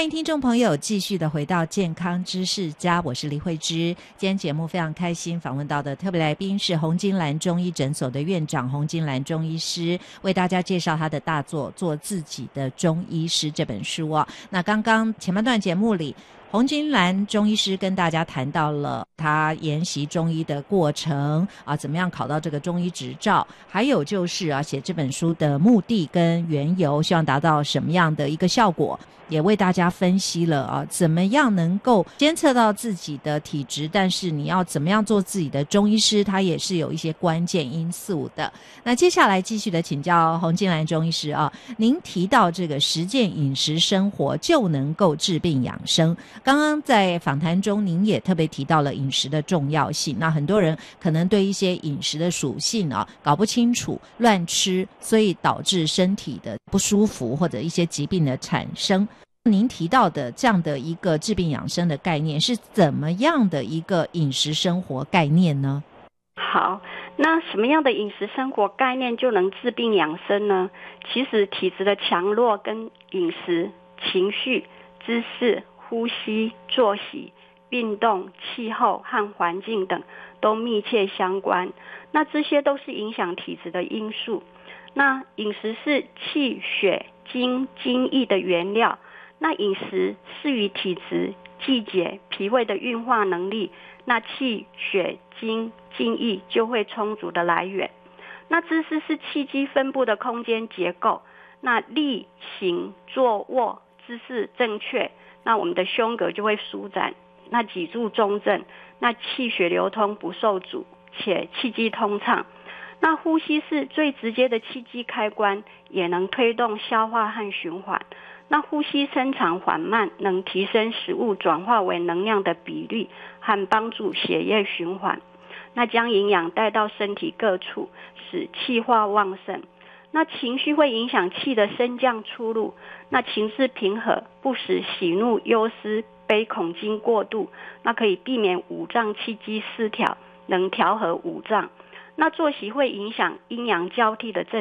欢迎听众朋友继续的回到健康知识家，我是李慧芝。今天节目非常开心，访问到的特别来宾是洪金兰中医诊所的院长洪金兰中医师，为大家介绍他的大作《做自己的中医师》这本书哦。那刚刚前半段节目里，洪金兰中医师跟大家谈到了他研习中医的过程啊，怎么样考到这个中医执照，还有就是写这本书的目的跟缘由，希望达到什么样的一个效果，也为大家分析了怎么样能够监测到自己的体质，但是你要怎么样做自己的中医师，它也是有一些关键因素的。那接下来继续的请教洪金兰中医师您提到这个实践饮食生活就能够治病养生，刚刚在访谈中您也特别提到了饮食的重要性，那很多人可能对一些饮食的属性搞不清楚，乱吃，所以导致身体的不舒服或者一些疾病的产生。您提到的这样的一个治病养生的概念是怎么样的一个饮食生活概念呢？ 好，那什么样的饮食生活概念就能治病养生呢？其实体质的强弱跟饮食、情绪、姿势、呼吸、作息、运动、气候和环境等都密切相关，那这些都是影响体质的因素。那饮食是气血精液的原料，那饮食是与体质、季节、脾胃的运化能力，那气血精液就会充足的来源。那姿势是气机分布的空间结构，那立行坐卧姿势正确，那我们的胸膈就会舒展，那脊柱中正，那气血流通不受阻，且气机通畅。那呼吸是最直接的气机开关，也能推动消化和循环。那呼吸深长缓慢，能提升食物转化为能量的比率和帮助血液循环，那将营养带到身体各处，使气化旺盛。那情绪会影响气的升降出入，那情绪平和，不使喜怒忧思悲恐惊过度，那可以避免五脏气机失调，能调和五脏。那作息会影响阴阳交替的正